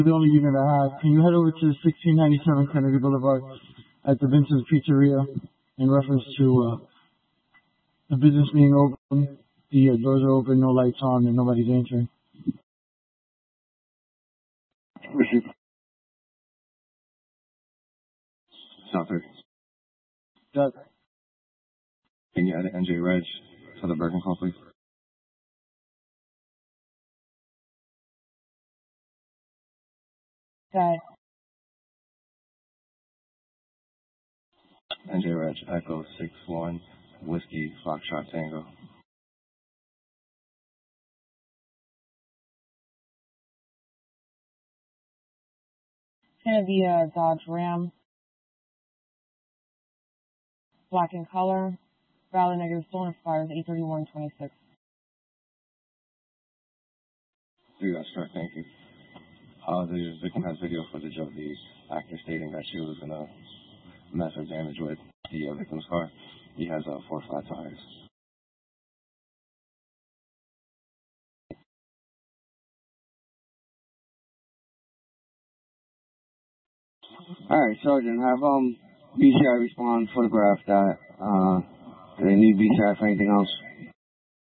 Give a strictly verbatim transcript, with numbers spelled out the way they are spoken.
the only unit I have. Can you head over to sixteen ninety-seven Kennedy Boulevard at the Vincent's Pizzeria in reference to uh, the business being open, the uh, doors are open, no lights on, and nobody's entering. Receive. Southwark. Got Can you add N J Reg to the Bergen call, please? Got it. N J Reg, Echo six one, Whiskey, Foxtrot Tango. It's going to be a Dodge Ram, black in color, valid negative stolen, expires eight thirty-one twenty-six. Three got struck, thank you. Uh, the victim has video footage of the actor stating that she was in a mess or damage with the uh, victim's car. He has uh, four flat tires. All right, Sergeant, have um B C I respond, photograph that. Uh, do they need B C I for anything else?